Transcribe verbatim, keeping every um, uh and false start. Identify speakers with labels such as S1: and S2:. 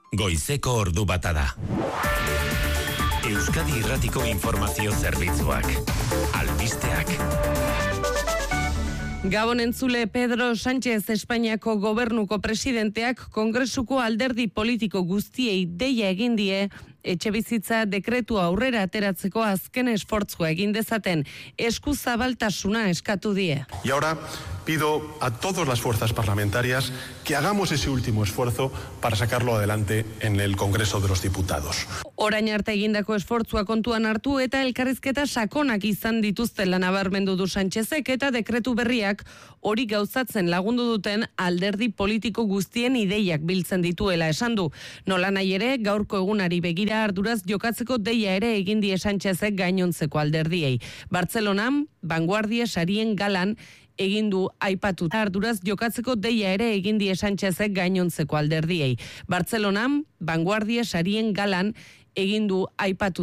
S1: goizeko ordu bata da. Euskadi Irratiko Informazio Zerbitzuak. Albisteak.
S2: Gabon entzule, Pedro Sánchez Espainiako gobernuko presidenteak Kongresuko alderdi politiko guztiei deia egin die etxebizitza dekretua aurrera ateratzeko azken esfortzua egin dezaten, eskuzabaltasuna eskatu die.
S3: Y ahora pido a todas las fuerzas parlamentarias que hagamos ese último esfuerzo para sacarlo adelante en el Congreso de los Diputados.
S2: Orain arte egindako esfortzua kontuan hartu eta elkarrizketa sakonak izan dituztela nabarmendu du Sánchezek eta dekretu berriak hori gauzatzen lagundu duten alderdi politiko guztien ideiak biltzen dituela esan du. Nola nahi ere, gaurko egunari begira arduraz jokatzeko deia ere egin die Sánchezek gainontzeko alderdiei. Bartzelonan, Vanguardia sarien galan egin du aipatu arduraz jokatzeko deia ere egin die Sánchezek gainontzeko alderdiei. Bartzelonan, Vanguardia sarien galan egin du aipatu